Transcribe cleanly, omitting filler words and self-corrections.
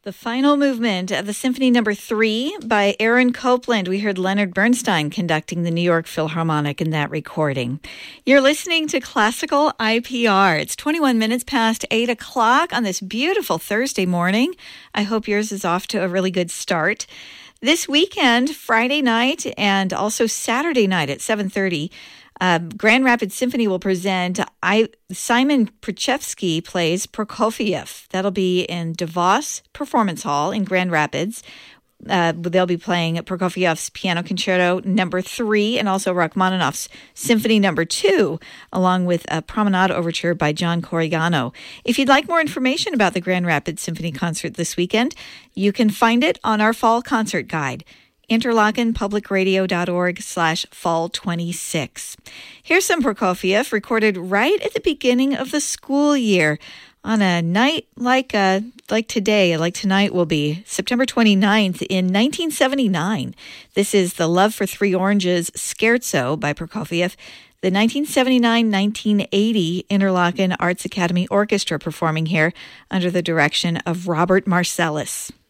The final movement of the Symphony No. 3 by Aaron Copland. We heard Leonard Bernstein conducting the New York Philharmonic in that recording. You're listening to Classical IPR. It's 21 minutes past 8 o'clock on this beautiful Thursday morning. I hope yours is off to a really good start. This weekend, Friday night and also Saturday night at 7:30, Grand Rapids Symphony will present Simon Przewski plays Prokofiev. That'll be in DeVos Performance Hall in Grand Rapids. They'll be playing Prokofiev's Piano Concerto No. 3 and also Rachmaninoff's Symphony No. 2, along with a Promenade Overture by John Corrigiano. If you'd like more information about the Grand Rapids Symphony concert this weekend, you can find it on our fall concert guide, interlakenpublicradio.org/fall26. Here's some Prokofiev recorded right at the beginning of the school year on a night like today, like tonight will be, September 29th in 1979. This is the Love for Three Oranges Scherzo by Prokofiev, the 1979-1980 Interlaken Arts Academy Orchestra performing here under the direction of Robert Marcellus.